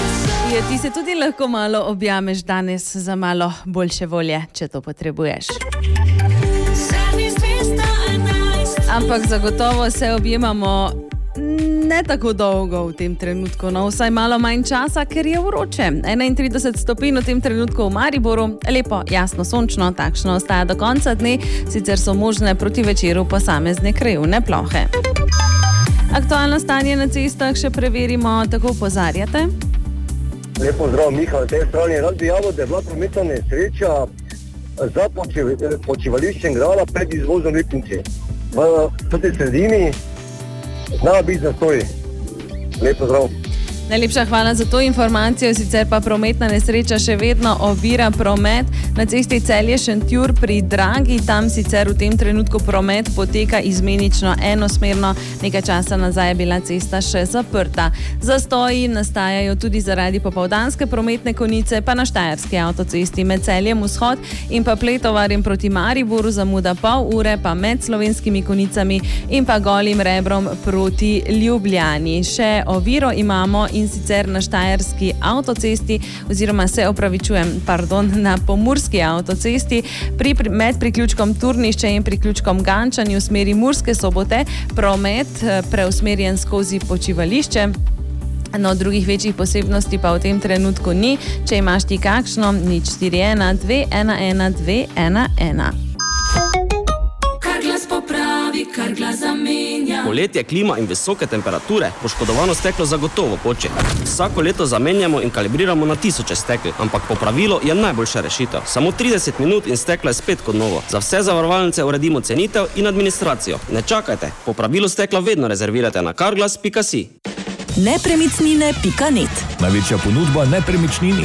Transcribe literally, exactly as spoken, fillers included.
Je, ti se tudi lahko malo objameš danes za malo boljše volje, če to potrebuješ. Ampak zagotovo se objemamo ne tako dolgo v tem trenutku, no vsaj malo manj časa, ker je vroče. enaintrideset stopinj v tem trenutku v Mariboru, lepo, jasno, sončno, takšno ostaja do konca dne, sicer so možne proti večeru posamezne krajevne plohe. Aktualno stanje na cestah še preverimo, tako opozarjate. Lepo zdrav, Miha, na tej strani. Rad bi javil, da je bila prometna nesreča za počivališčem Grala pred izvozom Lipnici. V tej sredini zna biti zastoj. Lepo zdrav. Najlepša hvala za to informacijo, sicer pa prometna nesreča še vedno ovira promet na cesti Celje-Šentjur pri Dragi. Tam sicer v tem trenutku promet poteka izmenično enosmerno, nekaj časa nazaj je bila cesta še zaprta. Zastoji nastajajo tudi zaradi popoldanske prometne konice, pa na štajerski avtocesti med Celjem vzhod in pa Pletovarjem proti Mariboru, zamuda pol ure, pa med slovenskimi konicami in pa Golim Rebrom proti Ljubljani. Še oviro imamo in sicer na štajerski avtocesti, oziroma se opravičujem, pardon, na pomurski avtocesti pri, med priključkom Turnišče in priključkom Gančani v smeri Murske Sobote, promet preusmerjen skozi počivališče. No, drugih večjih posebnosti pa v tem trenutku ni. Če imaš ti kakšno, nič štiri ena dve ena ena dve ena ena. Kar glas zamenja. Poletje, klima in visoke temperature, poškodovano steklo zagotovo poče. Vsako leto zamenjamo in kalibriramo na tisoče stekel, ampak popravilo je najboljša rešitev. Samo trideset minut in steklo je spet kot novo. Za vse zavarovalnice uredimo cenitev in administracijo. Ne čakajte, popravilo stekla vedno rezervirate na carglass pika si. nepremičnine pika net. Največja ponudba nepremičnin